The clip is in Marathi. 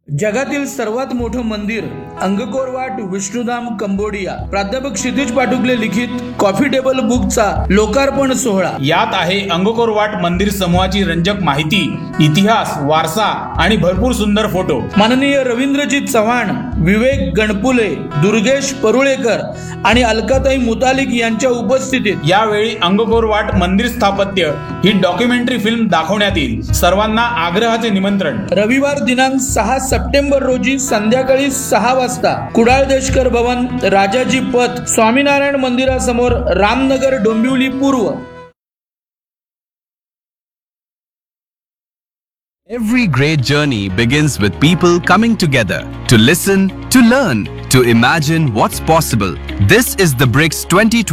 जगातील सर्वात मोठं मंदिर अंगकोर वाट विष्णुधाम कंबोडिया। प्राध्यापक क्षितिज पाटुकले लिखित कॉफी टेबल बुकचा लोकार्पण सोहळा। यात आहे अंगकोर वाट मंदिर समूहाची रंजक माहिती, इतिहास, वारसा आणि भरपूर सुंदर फोटो। माननीय रवींद्रजीत चव्हाण, विवेक गणपुले, दुर्गेश परुळेकर आणि अलकाताई मुतालिक यांच्या उपस्थितीत यावेळी अंगकोर वाट मंदिर स्थापत्य ही डॉक्युमेंटरी फिल्म दाखवण्यात येईल। सर्वांना आग्रहाचे निमंत्रण। रविवार दिनांक 6 सप्टेंबर रोजी संध्याकाळी 6 वाजता कुडाळ देशकर भवन, राजाजी पथ, स्वामीनारायण मंदिरासमोर, रामनगर, डोंबिवली पूर्व। Every great journey begins with people coming together to listen, to learn, to imagine what's possible. This is the BRICS 2020